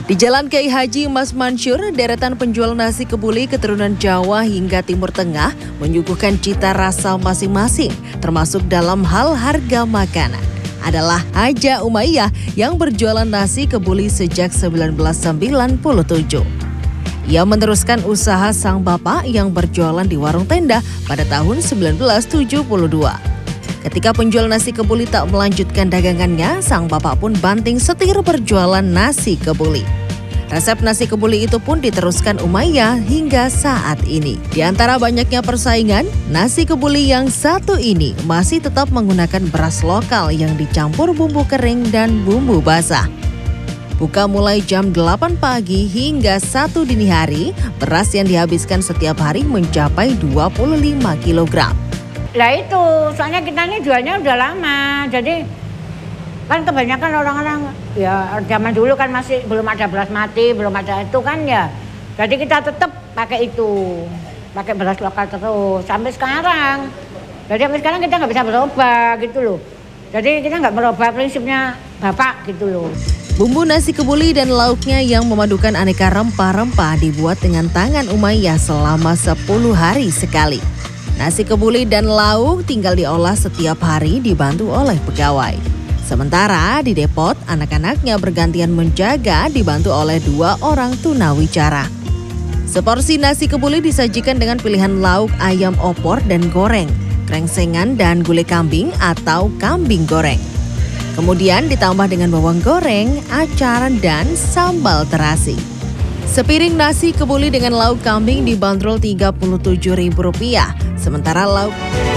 Di Jalan Kiai Haji Mas Mansur, deretan penjual nasi kebuli keturunan Jawa hingga Timur Tengah menyuguhkan cita rasa masing-masing, termasuk dalam hal harga makanan. Adalah Haja Umayyah yang berjualan nasi kebuli sejak 1997. Ia meneruskan usaha sang bapak yang berjualan di warung tenda pada tahun 1972. Ketika penjual nasi kebuli tak melanjutkan dagangannya, sang bapak pun banting setir berjualan nasi kebuli. Resep nasi kebuli itu pun diteruskan Umayyah hingga saat ini. Di antara banyaknya persaingan, nasi kebuli yang satu ini masih tetap menggunakan beras lokal yang dicampur bumbu kering dan bumbu basah. Buka mulai jam 8 pagi hingga 1 dini hari, beras yang dihabiskan setiap hari mencapai 25 kg. Lah itu, soalnya kita ini jualnya udah lama, jadi kan kebanyakan orang-orang ya zaman dulu kan masih belum ada beras mati, belum ada itu kan ya. Jadi kita tetap pakai itu, pakai beras lokal terus sampai sekarang. Jadi sampai sekarang kita nggak bisa berubah gitu loh. Jadi kita nggak merubah prinsipnya bapak gitu loh. Bumbu nasi kebuli dan lauknya yang memadukan aneka rempah-rempah dibuat dengan tangan Umayyah selama 10 hari sekali. Nasi kebuli dan lauk tinggal diolah setiap hari dibantu oleh pegawai. Sementara di depot, anak-anaknya bergantian menjaga dibantu oleh 2 orang tunawicara. Seporsi nasi kebuli disajikan dengan pilihan lauk ayam opor dan goreng, krengsengan dan gulai kambing atau kambing goreng. Kemudian ditambah dengan bawang goreng, acar, dan sambal terasi. Sepiring nasi kebuli dengan lauk kambing dibanderol Rp37.000, sementara lauk